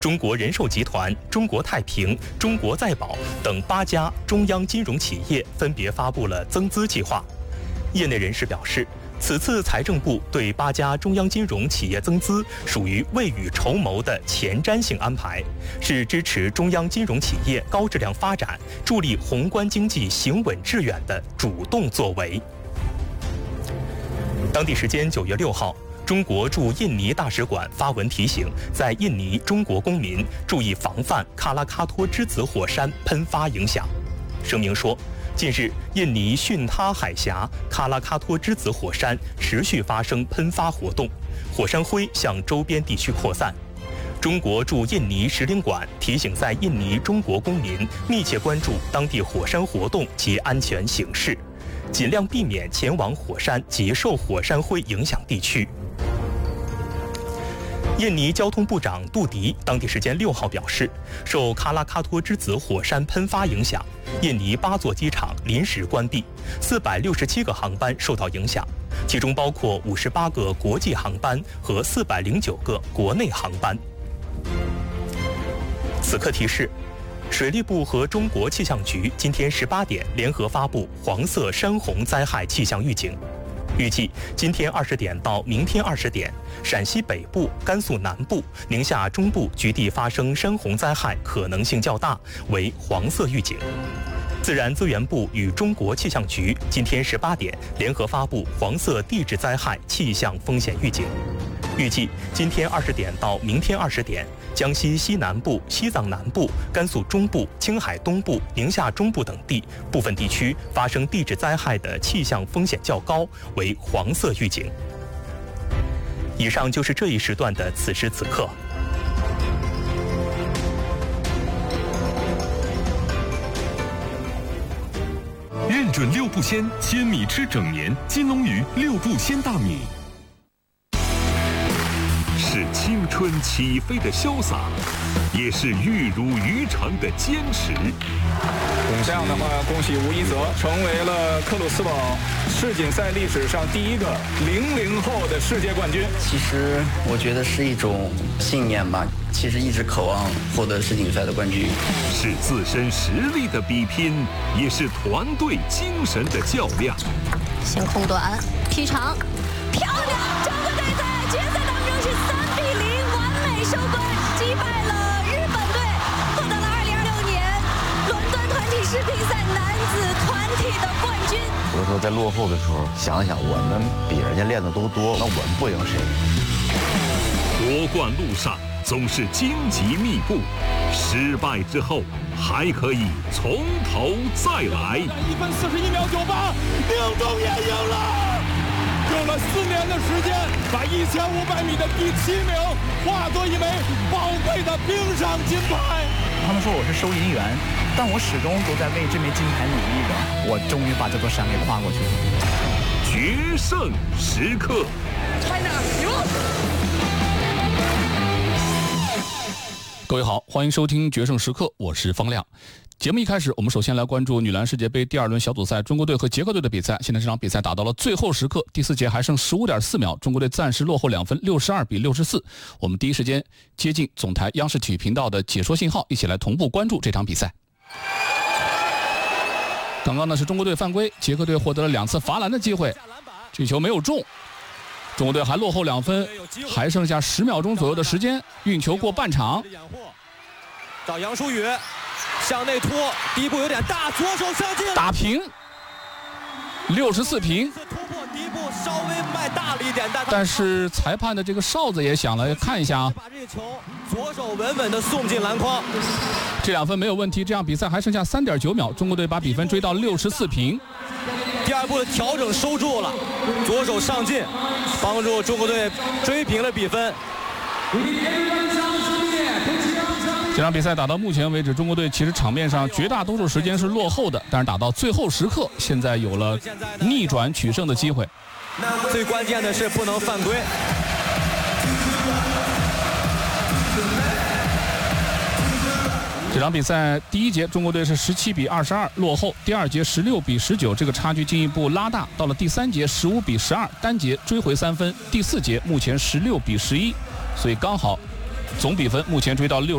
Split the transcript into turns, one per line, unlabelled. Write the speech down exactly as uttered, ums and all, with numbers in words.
中国人寿集团、中国太平、中国再保等八家中央金融企业分别发布了增资计划。业内人士表示，此次财政部对八家中央金融企业增资，属于未雨绸缪的前瞻性安排，是支持中央金融企业高质量发展、助力宏观经济行稳致远的主动作为。当地时间九月六号，中国驻印尼大使馆发文提醒，在印尼中国公民注意防范喀拉喀托之子火山喷发影响。声明说，近日，印尼巽他海峡喀拉喀托之子火山持续发生喷发活动，火山灰向周边地区扩散。中国驻印尼使领馆提醒在印尼中国公民密切关注当地火山活动及安全形势，尽量避免前往火山及受火山灰影响地区。印尼交通部长杜迪当地时间六号表示，受喀拉喀托之子火山喷发影响，印尼八座机场临时关闭，四百六十七个航班受到影响，其中包括五十八个国际航班和四百零九个国内航班。此刻提示，水利部和中国气象局今天十八点联合发布黄色山洪灾害气象预警。预计今天二十点到明天二十点，陕西北部、甘肃南部、宁夏中部局地发生山洪灾害可能性较大，为黄色预警。自然资源部与中国气象局今天十八点联合发布黄色地质灾害气象风险预警。预计今天二十点到明天二十点，江西西南部、西藏南部、甘肃中部、青海东部、宁夏中部等地部分地区发生地质灾害的气象风险较高，为黄色预警。以上就是这一时段的此时此刻。
认准六步鲜，鲜米吃整年。金龙鱼六步鲜大米。是青春起飞的潇洒，也是玉汝于成的坚持。
这样的话，恭喜吴一泽成为了克鲁斯堡世锦赛历史上第一个零零后的世界冠军。
其实我觉得是一种信念吧，其实一直渴望获得世锦赛的冠军。
是自身实力的比拼，也是团队精神的较量。
先空短，劈长，漂亮！中国队在决赛当中是三比零完美收官，击败了日本队，获得了二零二六年伦敦团体世乒赛男子团体的冠军。
有的时候在落后的时候，想想我们比人家练的都多，那我们不赢谁？
夺冠路上总是荆棘密布，失败之后还可以从头再来。
一分四十一秒九八，宁中也赢了。用了四年的时间，把一千五百米的第七名化作一枚宝贵的冰上金牌。
他们说我是收银员，但我始终都在为这枚金牌努力着。我终于把这座山给跨过去了。
决胜时刻
，China 赢！
各位好，欢迎收听《决胜时刻》，我是方亮。节目一开始，我们首先来关注女篮世界杯第二轮小组赛中国队和捷克队的比赛。现在这场比赛打到了最后时刻，第四节还剩十五点四秒，中国队暂时落后两分，六十二比六十四。我们第一时间接近总台央视体育频道的解说信号，一起来同步关注这场比赛。刚刚呢是中国队犯规，捷克队获得了两次罚篮的机会，这球没有中。中国队还落后两分，还剩下十秒钟左右的时间，运球过半场。
找杨舒雨。向内拖，第一步有点大，左手上进，
打平，六十四平。
突破第一步稍微迈大了一点，但
但是裁判的这个哨子也响了，看一下啊。
把这个球左手稳稳的送进篮筐，
这两分没有问题。这样比赛还剩下三点九秒，中国队把比分追到六十四平。
第二步的调整收住了，左手上进，帮助中国队追平了比分。
这场比赛打到目前为止，中国队其实场面上绝大多数时间是落后的，但是打到最后时刻，现在有了逆转取胜的机会。
最关键的是不能犯规。
这场比赛第一节中国队是十七比二十二落后，第二节十六比十九，这个差距进一步拉大，到了第三节十五比十二，单节追回三分，第四节目前十六比十一，所以刚好总比分目前追到六。